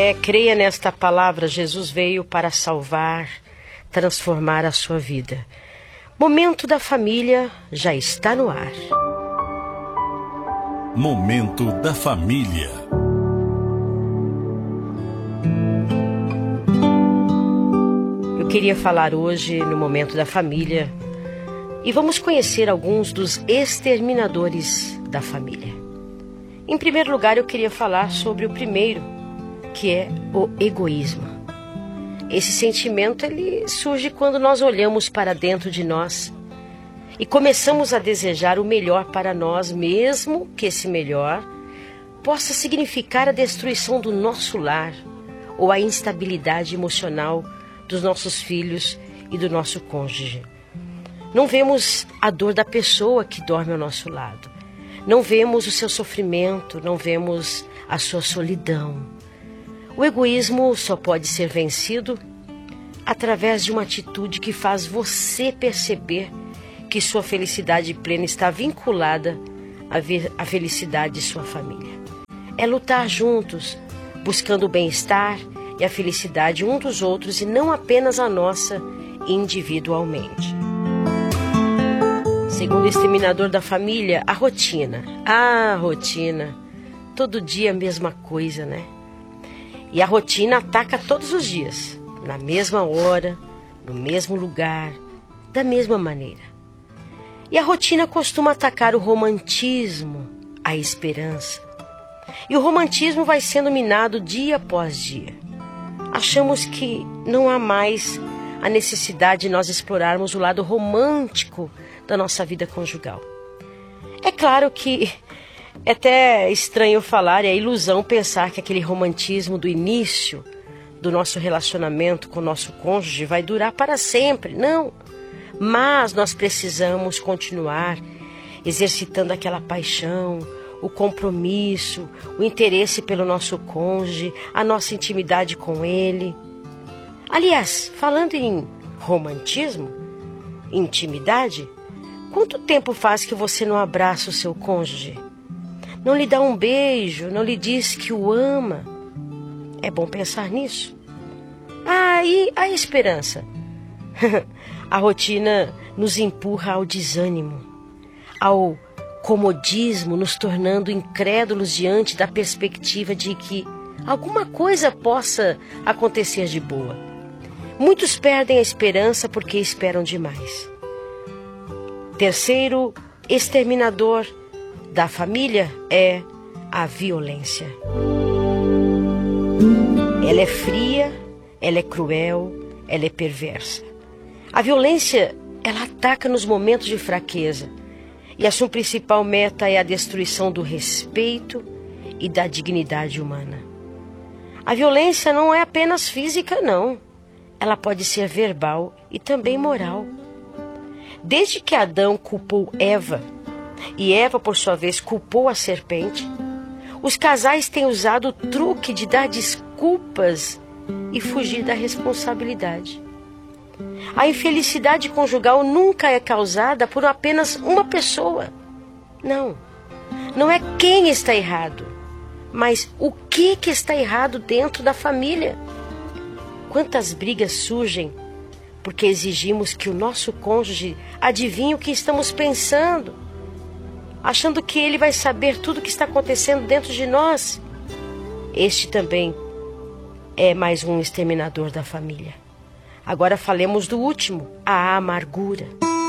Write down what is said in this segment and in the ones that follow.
Creia nesta palavra, Jesus veio para salvar, transformar a sua vida. Momento da Família já está no ar. Momento da Família. Eu queria falar hoje no Momento da Família e vamos conhecer alguns dos exterminadores da família. Em primeiro lugar, eu queria falar sobre o primeiro, que é o egoísmo. Esse sentimento ele surge quando nós olhamos para dentro de nós e começamos a desejar o melhor para nós, mesmo que esse melhor possa significar a destruição do nosso lar ou a instabilidade emocional dos nossos filhos e do nosso cônjuge. Não vemos a dor da pessoa que dorme ao nosso lado. Não vemos o seu sofrimento, não vemos a sua solidão. O egoísmo só pode ser vencido através de uma atitude que faz você perceber que sua felicidade plena está vinculada à felicidade de sua família. É lutar juntos, buscando o bem-estar e a felicidade um dos outros e não apenas a nossa individualmente. Segundo o exterminador da família, a rotina. A rotina. Todo dia a mesma coisa, né? E a rotina ataca todos os dias, na mesma hora, no mesmo lugar, da mesma maneira. E a rotina costuma atacar o romantismo, a esperança. E o romantismo vai sendo minado dia após dia. Achamos que não há mais a necessidade de nós explorarmos o lado romântico da nossa vida conjugal. É claro que é até estranho falar, é ilusão pensar que aquele romantismo do início do nosso relacionamento com o nosso cônjuge vai durar para sempre. Não, mas nós precisamos continuar exercitando aquela paixão, o compromisso, o interesse pelo nosso cônjuge, a nossa intimidade com ele. Aliás, falando em romantismo, intimidade, quanto tempo faz que você não abraça o seu cônjuge? Não lhe dá um beijo, não lhe diz que o ama? É bom pensar nisso. E a esperança? A rotina nos empurra ao desânimo, ao comodismo, nos tornando incrédulos diante da perspectiva de que alguma coisa possa acontecer de boa. Muitos perdem a esperança porque esperam demais. Terceiro exterminador da família é a violência. Ela é fria, ela é cruel, ela é perversa. A violência, ela ataca nos momentos de fraqueza. E a sua principal meta é a destruição do respeito e da dignidade humana. A violência não é apenas física, não. Ela pode ser verbal e também moral. Desde que Adão culpou Eva, e Eva, por sua vez, culpou a serpente, os casais têm usado o truque de dar desculpas e fugir da responsabilidade. A infelicidade conjugal nunca é causada por apenas uma pessoa. Não é quem está errado, mas o que está errado dentro da família. Quantas brigas surgem porque exigimos que o nosso cônjuge adivinhe o que estamos pensando, achando que ele vai saber tudo o que está acontecendo dentro de nós. Este também é mais um exterminador da família. Agora falemos do último, a amargura.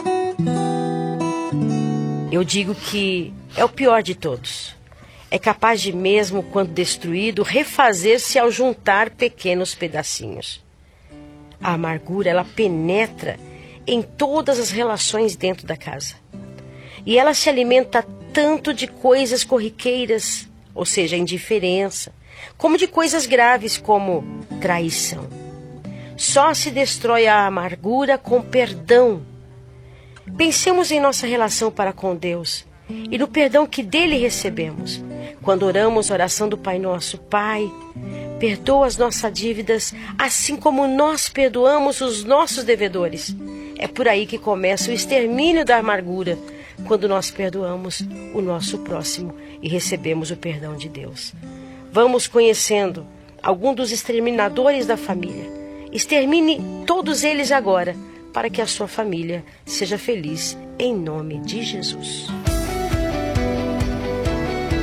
Eu digo que é o pior de todos. É capaz de, mesmo quando destruído, refazer-se ao juntar pequenos pedacinhos. A amargura, ela penetra em todas as relações dentro da casa. E ela se alimenta tanto de coisas corriqueiras, ou seja, indiferença, como de coisas graves como traição. Só se destrói a amargura com perdão. Pensemos em nossa relação para com Deus e no perdão que dele recebemos. Quando oramos a oração do Pai Nosso: Pai, perdoa as nossas dívidas, assim como nós perdoamos os nossos devedores. É por aí que começa o extermínio da amargura, quando nós perdoamos o nosso próximo e recebemos o perdão de Deus. Vamos conhecendo algum dos exterminadores da família. Extermine todos eles agora, para que a sua família seja feliz, em nome de Jesus.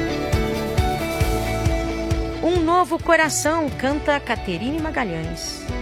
Um Novo Coração, canta Caterine Magalhães.